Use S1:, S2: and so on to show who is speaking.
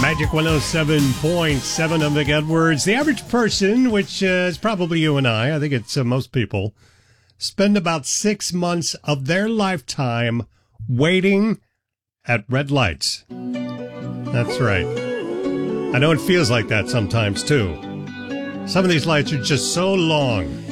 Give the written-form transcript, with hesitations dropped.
S1: Magic 107.7 of Vic Edwards. The average person, which is probably you and I think it's most people, spend about 6 months of their lifetime waiting at red lights. That's right. I know it feels like that sometimes, too. Some of these lights are just so long.